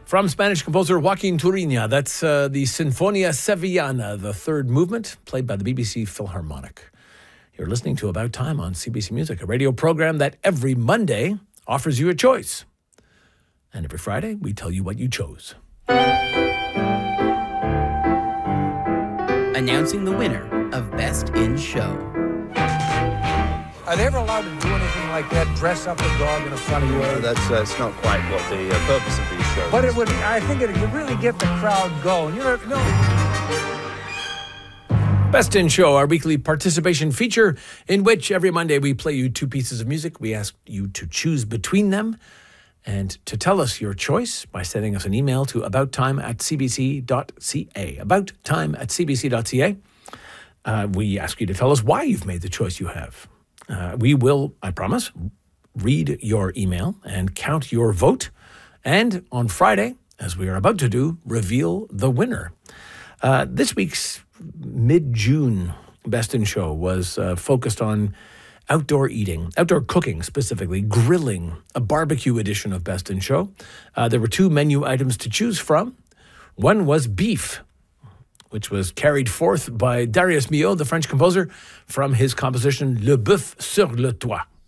From Spanish composer Joaquin Turina, that's the Sinfonia Sevillana, the third movement, played by the BBC Philharmonic. You're listening to About Time on CBC Music, a radio program that every Monday offers you a choice. And every Friday, we tell you what you chose. Announcing the winner of Best in Show. Are they ever allowed to do anything like that? Dress up a dog in front of you? That's not quite what the purpose of these shows. But it would. I think it could really get the crowd going. You know. Best in Show, our weekly participation feature, in which every Monday we play you two pieces of music. We ask you to choose between them and to tell us your choice by sending us an email to abouttime@cbc.ca. Abouttime@cbc.ca. We ask you to tell us why you've made the choice you have. We will, I promise, read your email and count your vote. And on Friday, as we are about to do, reveal the winner. This week's mid-June Best in Show was focused on outdoor eating, outdoor cooking specifically, grilling, a barbecue edition of Best in Show. There were two menu items to choose from. One was beef, which was carried forth by Darius Milhaud, the French composer, from his composition Le Bœuf sur le Toit.